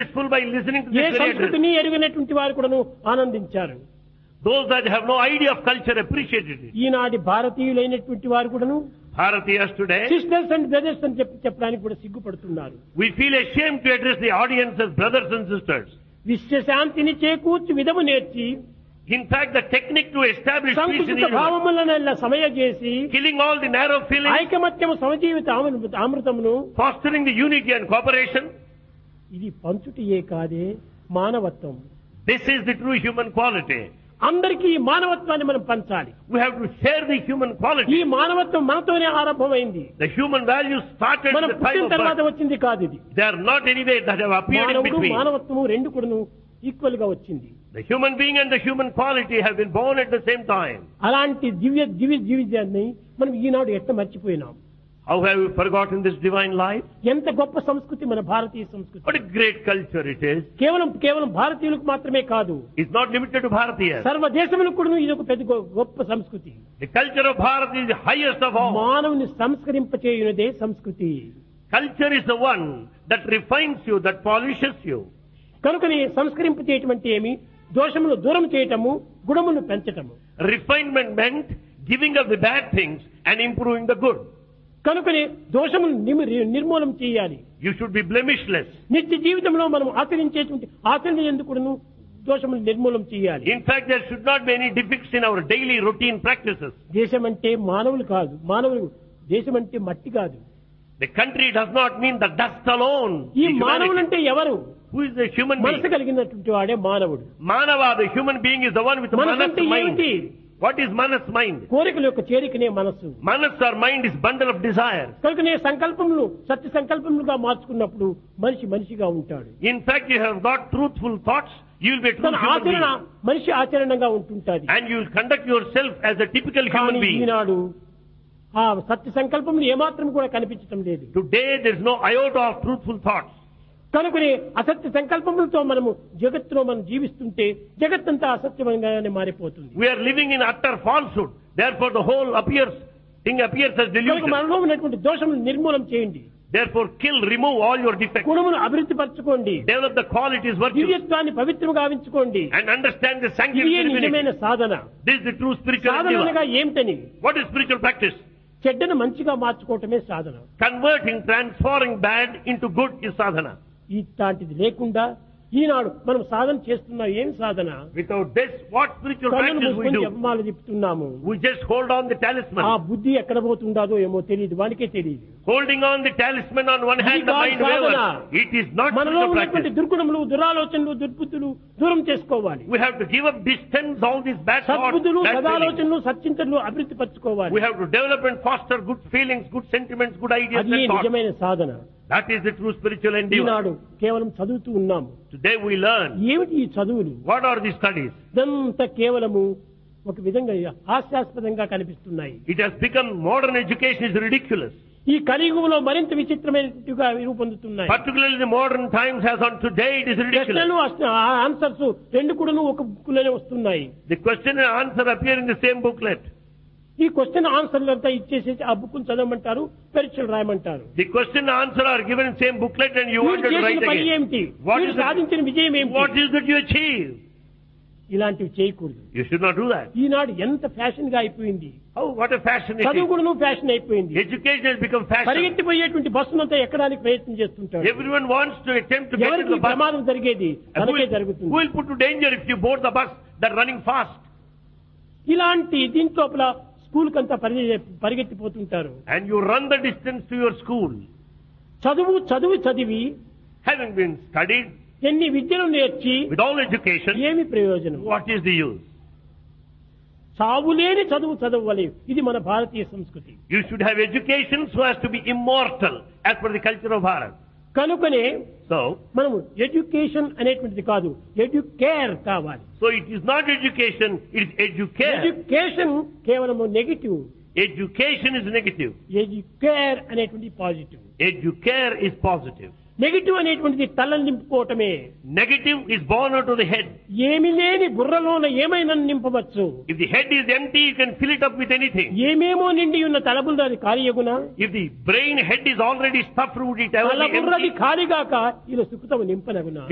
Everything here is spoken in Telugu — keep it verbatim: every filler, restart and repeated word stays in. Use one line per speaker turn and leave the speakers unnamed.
Peaceful by listening to
A
this very address.
సంస్కృతిని ఎరుగనటువంటి వారు కూడాను ఆనందించారు.
Those that have no idea of culture appreciated it.
ఈనాటి భారతీయులైనటువంటి వారు కూడాను
Bharatiyas today,
sisters and brothers అని చెప్పి చెప్పడానికి కూడా సిగ్గుపడుతున్నారు.
we feel ashamed to address the audience as brothers and sisters.
విశ్వశాంతిని చేకూర్చి విధము నేర్చి
In fact, the technique to establish peace in the
సంకుచిత
universe,
భావములనల్లా సమయ చేసి
killing all the narrow feelings,
ఐకమత్యము సమజీవిత అమృ- అమృతమును
fostering the unity and cooperation,
ఇది పంచుటియే కాదే మానవత్వం.
this is the true human quality.
అందరికీ ఈ మానవత్వాన్ని మనం పంచాలి.
We have to share the human
ఈ
quality.
మానవత్వం మనతోనే ఆరంభమైంది.
The human values started
మనం
at the time
పుట్టిన
of
తర్వాత
birth.
వచ్చింది కాదు ఇది.
They are not anyway that have appeared in
మానవుడు
between.
మానవత్వము రెండు కూడాను ఈక్వల్ గా వచ్చింది.
The human being and the human quality have been born at the same time.
అలాంటి దివ్య దివ్య జీవితాన్ని మనం ఈనాడు ఎట్ట మర్చిపోయినాం.
How have we forgotten this divine life?
ఎంత గొప్ప సంస్కృతి మన భారతీయ సంస్కృతి.
What a great culture it is.
కేవలం కేవలం భారతీయులకు మాత్రమే కాదు,
It's not limited to Bharatiyas.
సర్వ దేశములకు కూడా ఇది ఒక పెద్ద గొ- గొప్ప సంస్కృతి.
The culture of Bharat is the highest of all.
మానవుని సంస్కరింపచేయునదే సంస్కృతి.
Culture is the one that refines you, that polishes you.
కనుకని సంస్కరింపచేయటం ఏమి? దోషమును దూరం చేయటము, గుణమును పెంచటము.
Refinement meant giving up the bad things and improving the good.
కనుకని దోషమును నిమి- నిర్మూలన చేయాలి.
You should be blemishless.
నిత్య జీవితంలో మనం ఆచరించేటువంటి ఆచరణ ఎందుకును దోషములు నిర్మూలన చేయాలి.
In fact, there should not be any defects in our daily routine practices.
దేశం అంటే మానవులు కాదు, మానవులు దేశం అంటే మట్టి కాదు.
The country does not mean the dust alone.
ఈ
The
మానవులు
humanity.
అంటే ఎవరు?
Who is the human
మనసు
being?
కలిగినటువంటి వాడే మానవుడు.
Manava, the human being, is the one with the
మనసు
manas
అంటే
mind.
ఏమిటి?
What is manas mind?
కోరికల యొక్క చేరికనే మనస్సు.
Manas or mind is bundle of desire.
కనుకనే సంకల్పములు సత్య సంకల్పములుగా మార్చుకున్నప్పుడు మనిషి మనిషిగా ఉంటాడు.
In fact, you have got truthful thoughts, you will be a true
తన
human
ఆచరణ
being.
మనిషి ఆచరణంగా ఉంటుంటాది.
And you will conduct yourself as a typical
కానీ
human being.
ఈనాడు ఆ సత్య సంకల్పములు ఏమాత్రం కూడా కనిపించటం లేదు.
Today, there is no iota of truthful thoughts.
కనుకనే అసత్య సంకల్పములతో మనము జగత్తులో మనం జీవిస్తుంటే జగత్తంతా అసత్యమంగానే మారిపోతుంది.
We are living in utter falsehood. Therefore, the whole appears, thing appears as
కనుక
delusion.
మనలో ఉన్నటువంటి దోషములు నిర్మూలన చేయండి.
Therefore, kill, remove all your defects.
గుణమును అభివృద్ధి పరచుకోండి.
Develop the qualities, virtues,
దివ్యత్వాన్ని పవిత్రంగా గావించుకోండి.
and understand the
ఇదే
sanctity of
నిజమైన
divinity.
Sadhana.
This is the true spiritual
Sadhana
endeavor.
అనగా ఏమిటని?
What is spiritual practice?
చెడ్డను మంచిగా మార్చుకోవటమే సాధన.
Converting, transforming bad into good is sadhana.
ఇట్లాంటిది లేకుండా ఈనాడు మనం సాధన చేస్తున్నా ఏం సాధన?
Without this, what spiritual
కన్నులు
practice we
మూసుకొని
do?
జపమాల తిప్పుతున్నాము.
We just hold on the
ఆ
talisman.
బుద్ధి ఎక్కడ పోతుండాదో ఏమో తెలియదు, వానికే తెలియదు.
Holding on the talisman on one hand,
ఇది
the
కాదు
mind
Sadhana.
wavers. It is not
మనలో
spiritual
ఉన్నటువంటి
practice.
దుర్గుణములు, దురాలోచనలు, దుర్బుద్ధులు దూరం చేసుకోవాలి.
We have to give up, distance all these bad thoughts,
సద్బుద్ధులు,
bad feelings.
సదాలోచనలు, సచ్చింతనలు అభివృద్ధి పరచుకోవాలి.
We have to develop and foster good feelings, good sentiments, good ideas
అది
and thoughts.
నిజమైన సాధన.
That is the true spiritual endeavor.
ఈనాడు కేవలం చదువుతూ ఉన్నాము.
Today we learn.
ఏమిటి ఈ చదువులు?
What are these studies?
ఇదంతా కేవలము ఒక విధంగా హాస్యాస్పదంగా కనిపిస్తున్నాయి.
It has become, modern education is ridiculous.
ఈ కలియుగంలో మరింత విచిత్రమైనట్టుగా రూపొందుతున్నాయి.
Particularly the modern times as on today, it is ridiculous.
ప్రశ్నలు ఆన్సర్స్ రెండు కూడాను ఒక బుక్ లోనే వస్తున్నాయి.
The question and answer appear in the same booklet.
ఈ క్వశ్చన్ ఆన్సర్లు అంతా ఇచ్చేసి ఆ బుక్ చదవమంటారు, పరీక్షలు రాయమంటారు.
The question and answer are given in the same booklet and you
వీరు
want to
చేసిన
write
పని
again.
ఏమిటి?
What
వీరు
is it?
సాధించిన విజయం ఏమిటి?
What is that you achieve?
ఇలాంటివి చేయకూడదు.
You should not do that.
ఈనాడు ఎంత ఫ్యాషన్ గా అయిపోయింది.
Oh, what a fashion it
చదువు
is.
కూడా ఫ్యాషన్ అయిపోయింది.
Education has become fashion.
పరిగెత్తిపోయేటువంటి బస్సునంతా ఎక్కడానికి ప్రయత్నం చేస్తుంటారు.
Everyone wants to attempt to get
ఎవరికి
into the bus.
ప్రమాదం జరిగేది
Who
తనకే
will, who
జరుగుతుంది.
will put to danger if you board the bus that are running fast?
ఇలాంటి దీంట్లోపల స్కూల్ కంతా పరిగెత్తిపోతుంటారు.
And you run the distance to your school.
చదువు చదువు చదివి
Having been studied
ఎన్ని విద్యలు నేర్చి
with all education,
ఏమి ప్రయోజనం?
what is the use?
చావులేని చదువు చదవాలి. ఇది మన భారతీయ సంస్కృతి.
You should have education so as to be immortal as per the culture of Bharat.
కనుకనే
So,
మనము ఎడ్యుకేషన్ అనేటువంటిది కాదు, ఎడ్యుకేర్ కావాలి.
so it is not education, it is educare.
Education కేవలము negative,
Education is negative.
Educare అనేటువంటి positive.
Educare is positive.
Negative అనేటువంటిది తలని నింపుకోవటమే.
Negative is born out of the head.
ఏమి లేని బుర్రలోన ఏమైనా నింపవచ్చు.
If the head is empty, you can fill it up with anything.
ఏమేమో నిండి ఉన్న తలబుర్ర అది ఖాళీయగునా?
If the brain head is already stuffed, would it ever be
తలబుర్రది
empty?
ఖాళీగాక ఇలా సుఖతము నింపనగునా?